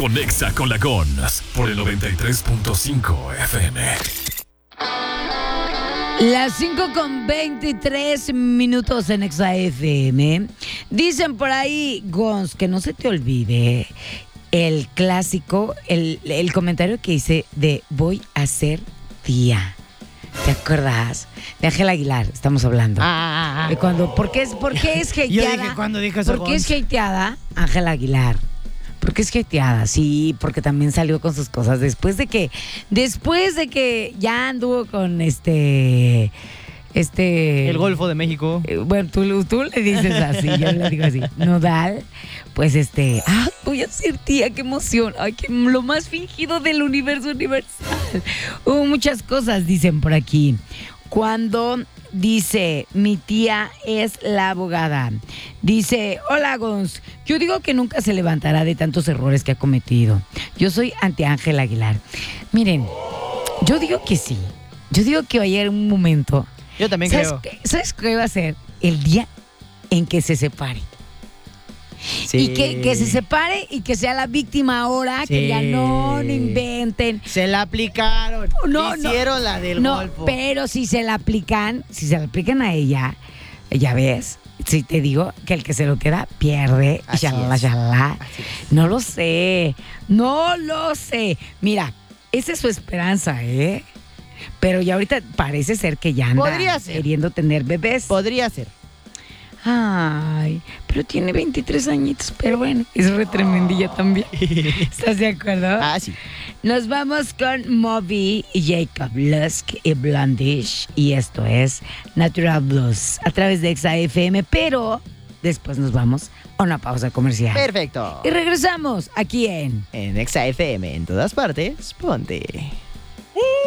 Conexa con la Gons por el 93.5 FM. Las 5:23 en Exa FM. Dicen por ahí, Gons, que no se te olvide el clásico, el comentario que hice de voy a ser tía. ¿Te acuerdas? De Ángela Aguilar, estamos hablando. De cuando, ¿por qué es hateada? Yo dije, ¿cuándo dije eso, ¿Por qué es Gons? hateada Ángela Aguilar? ¿Por qué es hateada? Sí, porque también salió con sus cosas. Después de que ya anduvo con El Golfo de México. Bueno, tú le dices así, yo le digo así. Nodal, pues voy a ser tía, qué emoción. Ay, que lo más fingido del universo universal. Hubo muchas cosas, dicen por aquí. Cuando dice, mi tía es la abogada. Dice, hola Gons, yo digo que nunca se levantará de tantos errores que ha cometido. Yo soy anti Ángela Aguilar. Miren, yo digo que sí. Yo digo que va a llegar un momento. Yo también creo. ¿Sabes qué va a ser? El día en que se separe. Sí. Y que se separe y que sea la víctima ahora, Sí. que ya no inventen. Se la aplicaron. No, Hicieron la del No, Golfo. pero si se la aplican a ella, ya ves, si te digo que el que se lo queda pierde. Así Shalala, es. shalala. Así es. No lo sé. Mira, esa es su esperanza, ¿eh? Pero ya ahorita parece ser que ya anda Podría ser. queriendo tener bebés. Podría ser. Ay, pero tiene 23 añitos, pero bueno, es re tremendilla también. ¿Estás de acuerdo? Ah, sí. Nos vamos con Moby, Jacob Lusk y Blondish. Y esto es Natural Blues a través de Exa FM. Pero después nos vamos a una pausa comercial. Perfecto. Y regresamos aquí en En Exa FM, en todas partes, ponte.